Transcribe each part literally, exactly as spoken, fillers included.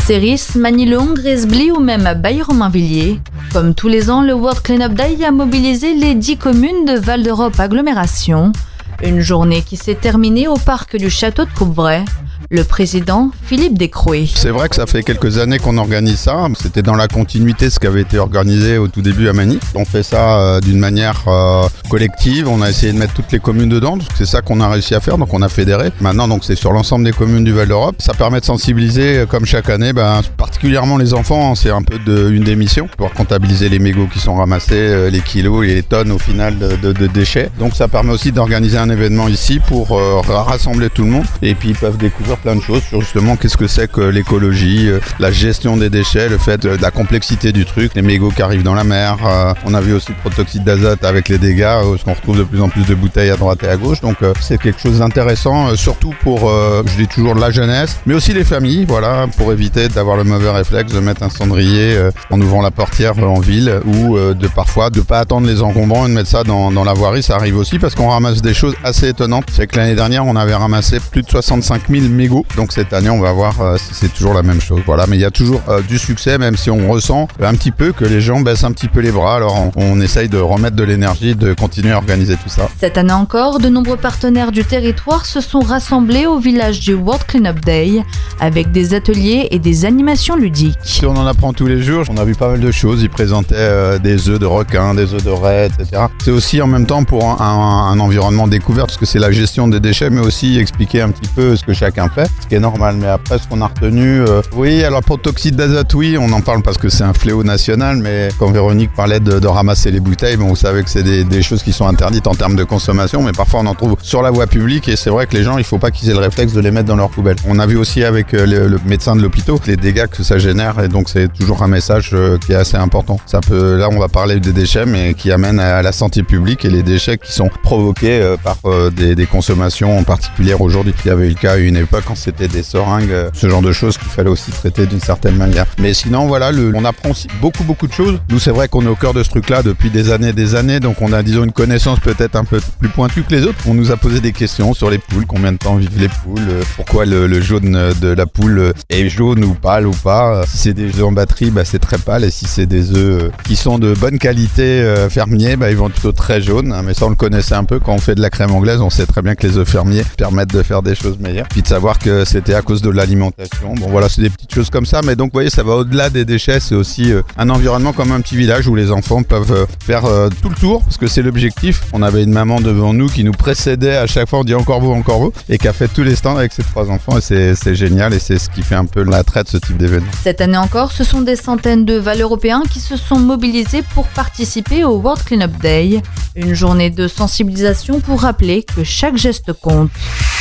Céris, Manillon, Gresbly ou même Baille-Romainvilliers. Comme tous les ans, le World Cleanup Day a mobilisé les dix communes de Val d'Europe Agglomération. Une journée qui s'est terminée au parc du château de Coupvray. Le président, Philippe Descrouet. C'est vrai que ça fait quelques années qu'on organise ça. C'était dans la continuité de ce qui avait été organisé au tout début à Manille. On fait ça euh, d'une manière euh, collective. On a essayé de mettre toutes les communes dedans. Parce que c'est ça qu'on a réussi à faire. Donc on a fédéré. Maintenant, donc c'est sur l'ensemble des communes du Val d'Europe. Ça permet de sensibiliser, comme chaque année, ben, particulièrement les enfants. C'est un peu de, une des missions. Pouvoir comptabiliser les mégots qui sont ramassés, euh, les kilos et les tonnes au final de, de, de déchets. Donc ça permet aussi d'organiser un événement ici pour euh, rassembler tout le monde. Et puis ils peuvent découvrir plein de choses sur justement qu'est-ce que c'est que l'écologie, euh, la gestion des déchets, le fait euh, de la complexité du truc, les mégots qui arrivent dans la mer. Euh, on a vu aussi le protoxyde d'azote avec les dégâts, euh, parce qu'on retrouve de plus en plus de bouteilles à droite et à gauche. Donc euh, c'est quelque chose d'intéressant, euh, surtout pour, euh, je dis toujours, la jeunesse, mais aussi les familles, voilà, pour éviter d'avoir le mauvais réflexe de mettre un cendrier euh, en ouvrant la portière euh, en ville, ou euh, de parfois de pas attendre les encombrants et de mettre ça dans, dans la voirie. Ça arrive aussi parce qu'on ramasse des choses assez étonnantes. C'est que l'année dernière, on avait ramassé plus de soixante-cinq mille mégots. Donc cette année, on va voir euh, si c'est toujours la même chose. Voilà, mais il y a toujours euh, du succès, même si on ressent un petit peu que les gens baissent un petit peu les bras. Alors on, on essaye de remettre de l'énergie, de continuer à organiser tout ça. Cette année encore, de nombreux partenaires du territoire se sont rassemblés au village du World Cleanup Day avec des ateliers et des animations ludiques. On en apprend tous les jours. On a vu pas mal de choses. Ils présentaient euh, des œufs de requin, des œufs de raie, et cetera. C'est aussi en même temps pour un, un, un environnement découvert, parce que c'est la gestion des déchets, mais aussi expliquer un petit peu ce que chacun fait. Ce qui est normal, mais après ce qu'on a retenu, euh, oui, alors protoxyde d'azote, oui, on en parle parce que c'est un fléau national, mais quand Véronique parlait de, de ramasser les bouteilles, bon, vous savez que c'est des, des choses qui sont interdites en termes de consommation, mais parfois on en trouve sur la voie publique, et c'est vrai que les gens, il faut pas qu'ils aient le réflexe de les mettre dans leur poubelle. On a vu aussi avec euh, le, le médecin de l'hôpital les dégâts que ça génère, et donc c'est toujours un message euh, qui est assez important. Ça peut, là on va parler des déchets, mais qui amènent à la santé publique, et les déchets qui sont provoqués euh, par euh, des, des consommations en particulier aujourd'hui. Il y avait eu le cas à une époque quand c'était des seringues, ce genre de choses qu'il fallait aussi traiter d'une certaine manière. Mais sinon, voilà, le, on apprend aussi beaucoup, beaucoup de choses. Nous, c'est vrai qu'on est au cœur de ce truc-là depuis des années et des années, donc on a, disons, une connaissance peut-être un peu plus pointue que les autres. On nous a posé des questions sur les poules, combien de temps vivent les poules, pourquoi le, le jaune de la poule est jaune ou pâle ou pas. Si c'est des œufs en batterie, bah, c'est très pâle, et si c'est des œufs qui sont de bonne qualité euh, fermiers, bah, ils vont plutôt très jaunes. Mais ça, on le connaissait un peu quand on fait de la crème anglaise, on sait très bien que les œufs fermiers permettent de faire des choses meilleures. Puis de savoir que c'était à cause de l'alimentation. Bon voilà, c'est des petites choses comme ça, mais donc vous voyez, ça va au-delà des déchets. C'est aussi euh, un environnement comme un petit village où les enfants peuvent euh, faire euh, tout le tour, parce que c'est l'objectif. On avait une maman devant nous qui nous précédait à chaque fois, on dit encore vous, encore vous, et qui a fait tous les stands avec ses trois enfants, et c'est, c'est génial, et c'est ce qui fait un peu l'attrait de ce type d'événement. Cette année encore, ce sont des centaines de Val-Européens qui se sont mobilisés pour participer au World Cleanup Day, une journée de sensibilisation pour rappeler que chaque geste compte.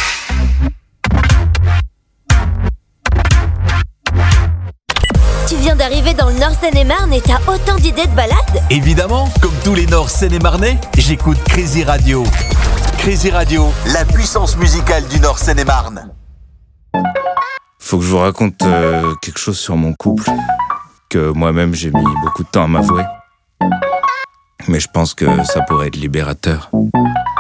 Tu viens d'arriver dans le Nord Seine-et-Marne et t'as autant d'idées de balades ? Évidemment, comme tous les Nord Seine-et-Marnais, j'écoute Crazy Radio. Crazy Radio, la puissance musicale du Nord Seine-et-Marne. Faut que je vous raconte euh, quelque chose sur mon couple, que moi-même j'ai mis beaucoup de temps à m'avouer. Mais je pense que ça pourrait être libérateur.